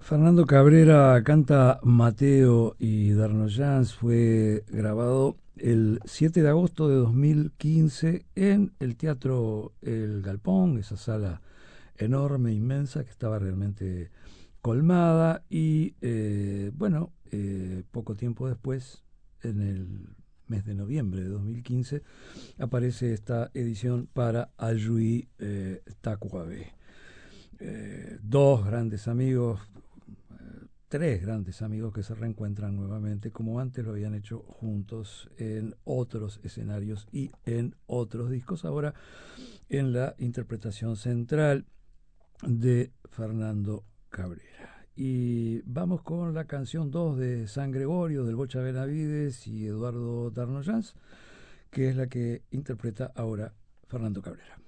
Fernando Cabrera canta Mateo y Darnoyans fue grabado el 7 de agosto de 2015 en el Teatro El Galpón, esa sala enorme, inmensa, que estaba realmente colmada y poco tiempo después, en el mes de noviembre de 2015, aparece esta edición para Ayuí Tacuabé. Dos grandes amigos, tres grandes amigos que se reencuentran nuevamente como antes lo habían hecho juntos en otros escenarios y en otros discos, ahora en la interpretación central de Fernando Cabrera. Y vamos con la canción 2 de San Gregorio, del Bocha Benavides y Eduardo Darnoyans, que es la que interpreta ahora Fernando Cabrera.